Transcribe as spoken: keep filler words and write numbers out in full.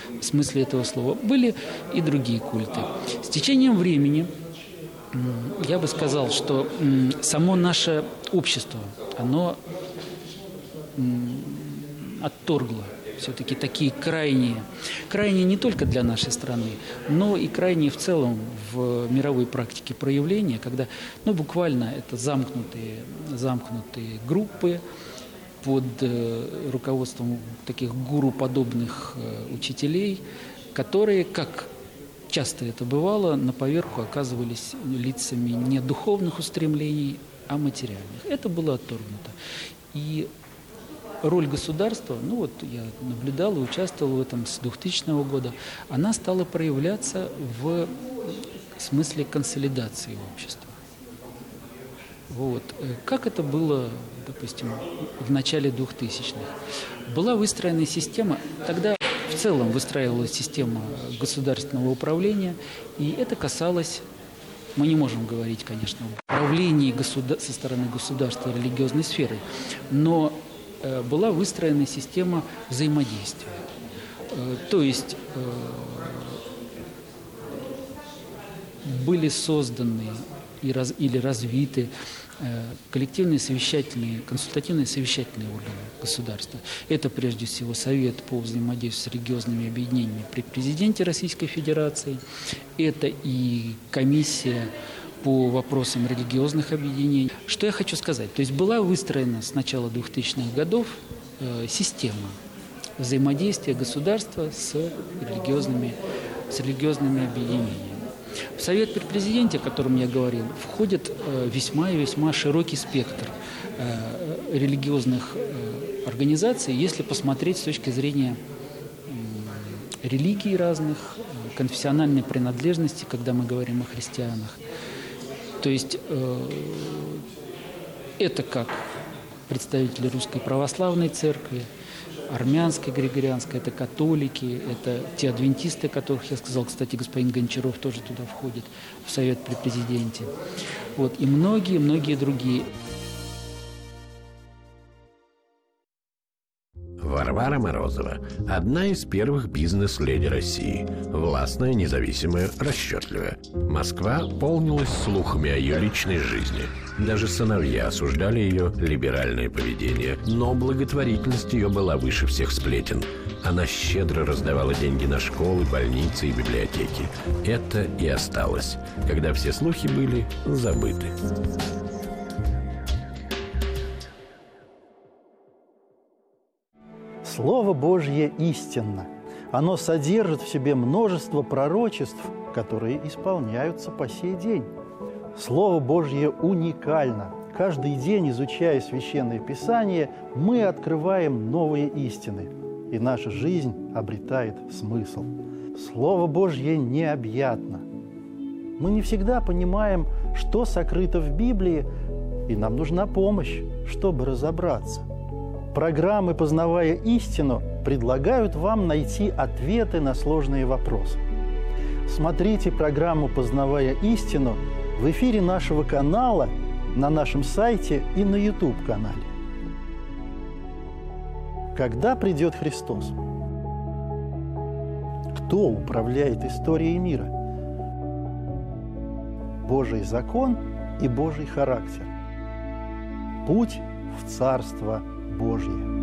смысле этого слова. Были и другие культы. С течением времени я бы сказал, что само наше общество, оно отторгло все-таки такие крайние, крайние не только для нашей страны, но и крайние в целом в мировой практике проявления, когда, ну, буквально это замкнутые, замкнутые группы под э, руководством таких гуру-подобных э, учителей, которые, как часто это бывало, на поверку оказывались лицами не духовных устремлений, а материальных. Это было отторгнуто. И роль государства, ну вот я наблюдал и участвовал в этом с двухтысячного года, она стала проявляться в смысле консолидации общества. Вот. Как это было, допустим, в начале двухтысячных? Была выстроена система, тогда в целом выстраивалась система государственного управления, и это касалось, мы не можем говорить, конечно, об управлении государ... со стороны государства религиозной сферой, но была выстроена система взаимодействия. То есть были созданы и раз, или развиты коллективные совещательные, консультативные совещательные органы государства. Это прежде всего Совет по взаимодействию с религиозными объединениями при президенте Российской Федерации. Это и комиссия по вопросам религиозных объединений. Что я хочу сказать? То есть была выстроена с начала двухтысячных годов э, система взаимодействия государства с религиозными, с религиозными объединениями. В Совет при президенте, о котором я говорил, входит э, весьма и весьма широкий спектр э, религиозных э, организаций, если посмотреть с точки зрения э, религий разных, э, конфессиональной принадлежности, когда мы говорим о христианах. То есть э, это как представители Русской Православной Церкви, армянской, григорианской, это католики, это те адвентисты, о которых я сказал, кстати, господин Гончаров тоже туда входит, в Совет при президенте. Вот, и многие-многие другие. Варвара Морозова – одна из первых бизнес-леди России. Властная, независимая, расчетливая. Москва полнилась слухами о ее личной жизни. Даже сыновья осуждали ее либеральное поведение. Но благотворительность ее была выше всех сплетен. Она щедро раздавала деньги на школы, больницы и библиотеки. Это и осталось, когда все слухи были забыты. Слово Божье истинно. Оно содержит в себе множество пророчеств, которые исполняются по сей день. Слово Божье уникально. Каждый день, изучая Священное Писание, мы открываем новые истины, и наша жизнь обретает смысл. Слово Божье необъятно. Мы не всегда понимаем, что сокрыто в Библии, и нам нужна помощь, чтобы разобраться. Программы «Познавая истину» предлагают вам найти ответы на сложные вопросы. Смотрите программу «Познавая истину» в эфире нашего канала, на нашем сайте и на YouTube-канале. Когда придет Христос? Кто управляет историей мира? Божий закон и Божий характер. Путь в Царство Божье.